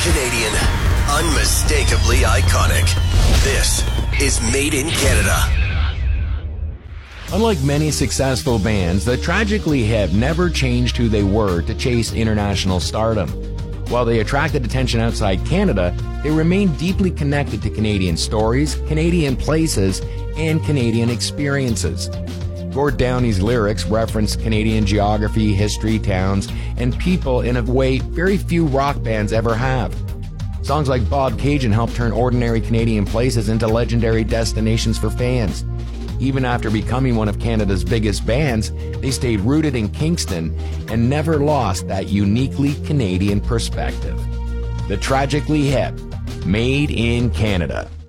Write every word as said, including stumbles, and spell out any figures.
Canadian. Unmistakably iconic. This is Made in Canada. Unlike many successful bands, the Tragically Hip never changed who they were to chase international stardom. While they attracted attention outside Canada, they remained deeply connected to Canadian stories, Canadian places, and Canadian experiences. Gord Downie's lyrics reference Canadian geography, history, towns, and people in a way very few rock bands ever have. Songs like Bob Cajun helped turn ordinary Canadian places into legendary destinations for fans. Even after becoming one of Canada's biggest bands, they stayed rooted in Kingston and never lost that uniquely Canadian perspective. The Tragically Hip, Made in Canada.